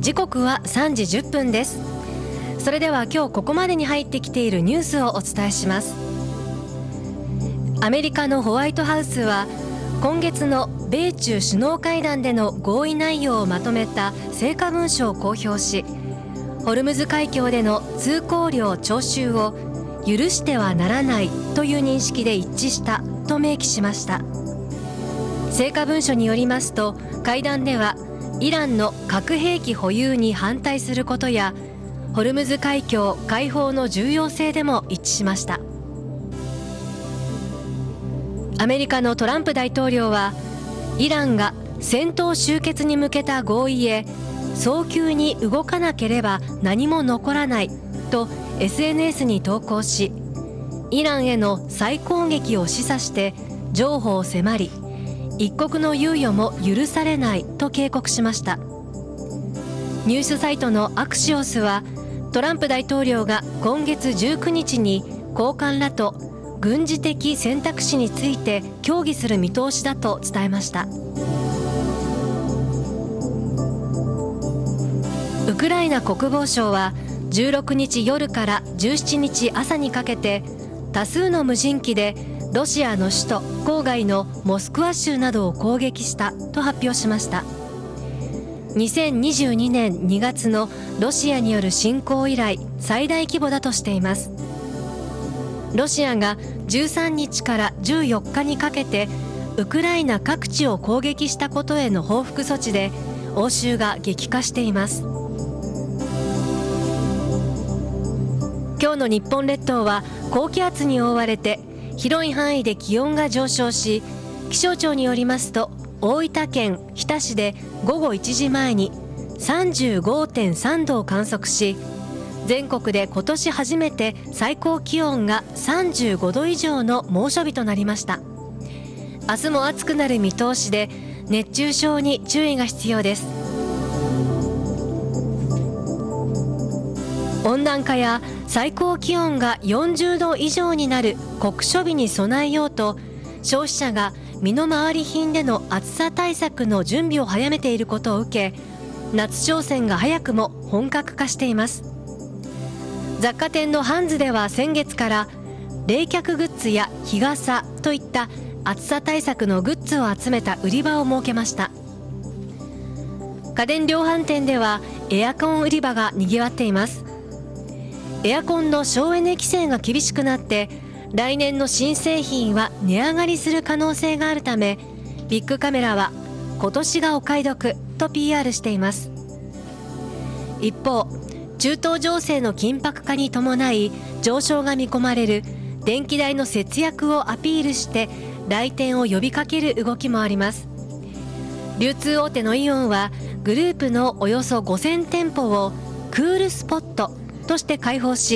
時刻は3時10分です。それでは今日ここまでに入ってきているニュースをお伝えします。アメリカのホワイトハウスは今月の米中首脳会談での合意内容をまとめた成果文書を公表し、ホルムズ海峡での通行料徴収を許してはならないという認識で一致したと明記しました。成果文書によりますと、会談ではイランの核兵器保有に反対することやホルムズ海峡開放の重要性でも一致しました。アメリカのトランプ大統領はイランが戦闘終結に向けた合意へ早急に動かなければ何も残らないと SNS に投稿し、イランへの再攻撃を示唆して譲歩を迫り、一刻の猶予も許されないと警告しました。ニュースサイトのアクシオスはトランプ大統領が今月19日に高官らと軍事的選択肢について協議する見通しだと伝えました。ウクライナ国防省は16日夜から17日朝にかけて多数の無人機でロシアの首都郊外のモスクワ州などを攻撃したと発表しました。2022年2月のロシアによる侵攻以来最大規模だとしています。ロシアが13日から14日にかけてウクライナ各地を攻撃したことへの報復措置で応酬が激化しています。今日の日本列島は高気圧に覆われて広い範囲で気温が上昇し、気象庁によりますと大分県日田市で午後1時前に 35.3 度を観測し、全国で今年初めて最高気温が35度以上の猛暑日となりました。明日も暑くなる見通しで熱中症に注意が必要です。温暖化や最高気温が40度以上になる酷暑日に備えようと、消費者が身の回り品での暑さ対策の準備を早めていることを受け、夏商戦が早くも本格化しています。雑貨店のハンズでは先月から冷却グッズや日傘といった暑さ対策のグッズを集めた売り場を設けました。家電量販店ではエアコン売り場がにぎわっています。エアコンの省エネ規制が厳しくなって来年の新製品は値上がりする可能性があるため、ビックカメラは今年がお買い得と PR しています。一方、中東情勢の緊迫化に伴い上昇が見込まれる電気代の節約をアピールして来店を呼びかける動きもあります。流通大手のイオンはグループのおよそ5000店舗をクールスポットとして開放し、